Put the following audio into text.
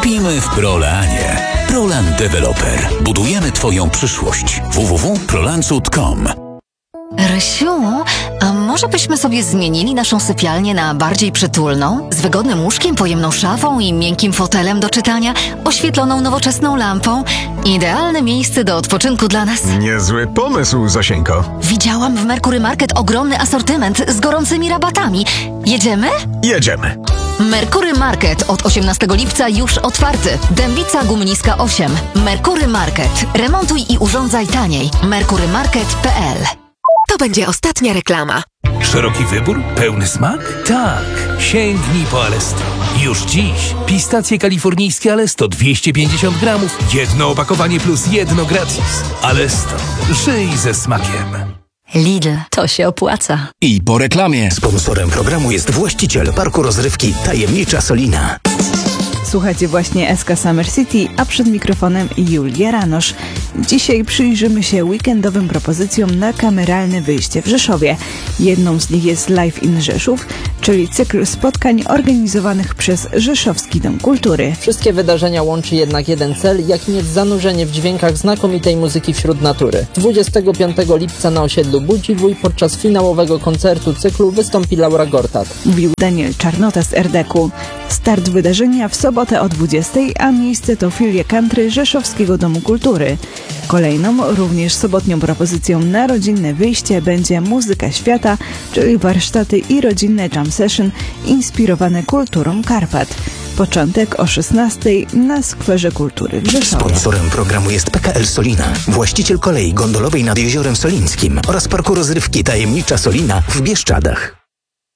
Kupimy w Prolanie. Prolan Developer. Budujemy Twoją przyszłość. www.prolancut.com. Rysiu, a może byśmy sobie zmienili naszą sypialnię na bardziej przytulną? Z wygodnym łóżkiem, pojemną szafą i miękkim fotelem do czytania, oświetloną nowoczesną lampą. Idealne miejsce do odpoczynku dla nas. Niezły pomysł, Zosieńko. Widziałam w Mercury Market ogromny asortyment z gorącymi rabatami. Jedziemy? Jedziemy. Mercury Market od 18 lipca już otwarty. Dębica Gumniska 8. Mercury Market. Remontuj i urządzaj taniej. mercurymarket.pl. To będzie ostatnia reklama. Szeroki wybór? Pełny smak? Tak! Sięgnij po Alestro. Już dziś pistacje kalifornijskie Alesto 250 gramów, jedno opakowanie plus jedno gratis. Alestro. Żyj ze smakiem. Lidl. To się opłaca. I po reklamie. Sponsorem programu jest właściciel parku rozrywki Tajemnicza Solina. Słuchajcie właśnie SK Summer City, a przed mikrofonem Julia Ranosz. Dzisiaj przyjrzymy się weekendowym propozycjom na kameralne wyjście w Rzeszowie. Jedną z nich jest Live in Rzeszów, czyli cykl spotkań organizowanych przez Rzeszowski Dom Kultury. Wszystkie wydarzenia łączy jednak jeden cel, jakim jest zanurzenie w dźwiękach znakomitej muzyki wśród natury. 25 lipca na osiedlu Budziwój podczas finałowego koncertu cyklu wystąpi Laura Gortat. Mówił Daniel Czarnota z RDK-u. Start wydarzenia w sobotę o 20, a miejsce to filia country Rzeszowskiego Domu Kultury. Kolejną, również sobotnią propozycją na rodzinne wyjście będzie Muzyka Świata, czyli warsztaty i rodzinne jam session inspirowane kulturą Karpat. Początek o 16 na Skwerze Kultury w Rzeszowie. Sponsorem programu jest PKL Solina, właściciel kolei gondolowej nad Jeziorem Solińskim oraz parku rozrywki Tajemnicza Solina w Bieszczadach.